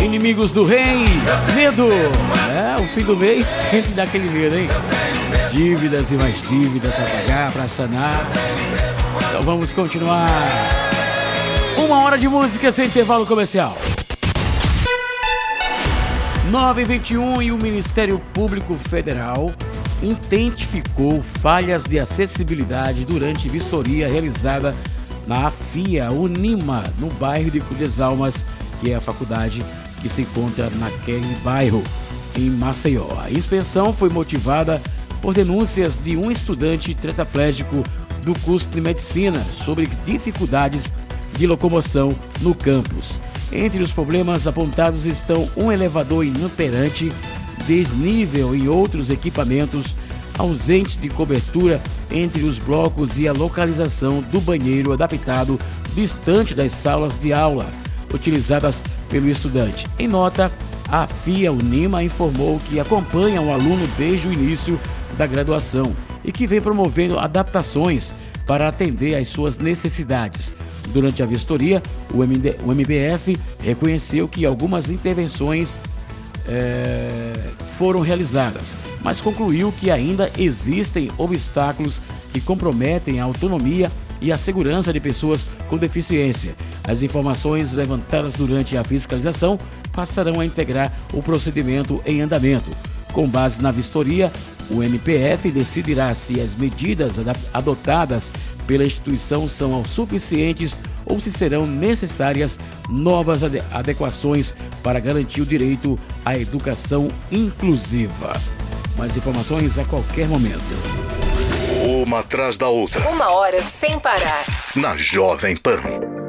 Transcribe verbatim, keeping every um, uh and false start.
Inimigos do rei, medo. É, o fim do mês sempre dá aquele medo, hein? Dívidas e mais dívidas pra pagar, pra sanar. Então vamos continuar. Uma hora de música sem intervalo comercial. nove e vinte e um e o Ministério Público Federal identificou falhas de acessibilidade durante vistoria realizada na AFIA Unima, no bairro de Cruz das Almas, que é a faculdade que se encontra naquele bairro, em Maceió. A inspeção foi motivada por denúncias de um estudante tetraplégico do curso de medicina sobre dificuldades de locomoção no campus. Entre os problemas apontados estão um elevador inoperante, desnível em outros equipamentos, ausentes de cobertura entre os blocos e a localização do banheiro adaptado distante das salas de aula utilizadas pelo estudante. Em nota, a AFIA Unima informou que acompanha o aluno desde o início da graduação e que vem promovendo adaptações para atender às suas necessidades. Durante a vistoria, o M B F reconheceu que algumas intervenções é, foram realizadas, mas concluiu que ainda existem obstáculos que comprometem a autonomia e a segurança de pessoas com deficiência. As informações levantadas durante a fiscalização passarão a integrar o procedimento em andamento. Com base na vistoria, o M P F decidirá se as medidas adotadas pela instituição são suficientes ou se serão necessárias novas adequações para garantir o direito à educação inclusiva. Mais informações a qualquer momento. Uma atrás da outra. Uma hora sem parar. Na Jovem Pan.